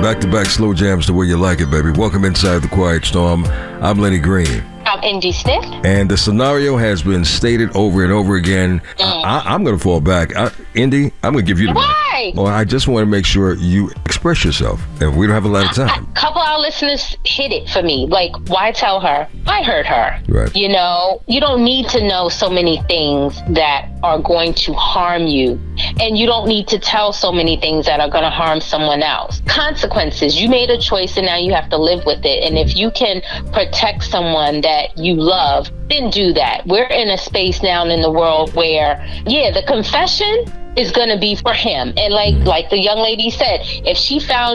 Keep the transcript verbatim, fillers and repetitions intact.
Back-to-back slow jams the way you like it, baby. Welcome inside the Quiet Storm. I'm Lenny Green. I'm Indy Smith. And the scenario has been stated over and over again. Mm. I, I'm going to fall back. I, Indy, I'm going to give you the Why? Well, I just want to make sure you express yourself, and we don't have a lot of time. A couple of our listeners hit it for me. Like, why tell her? I heard her. Right. You know, you don't need to know so many things that are going to harm you. And you don't need to tell so many things that are going to harm someone else. Consequences. You made a choice and now you have to live with it. And if you can protect someone that you love, then do that. We're in a space now in the world where, yeah, the confession is going to be for him. And like, like the young lady said, if she found